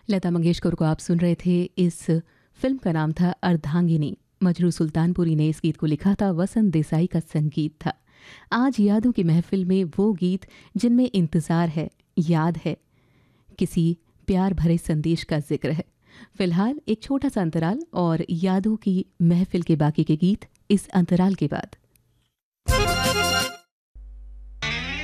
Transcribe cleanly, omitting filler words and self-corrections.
लता मंगेशकर को आप सुन रहे थे। इस फिल्म का नाम था अर्धांगिनी। मजरू सुल्तानपुरी ने इस गीत को लिखा था, वसंत देसाई का संगीत था। आज यादों की महफिल में वो गीत जिनमें इंतज़ार है, याद है, किसी प्यार भरे संदेश का जिक्र है। फिलहाल एक छोटा सा अंतराल और यादों की महफिल के बाकी के गीत इस अंतराल के बाद।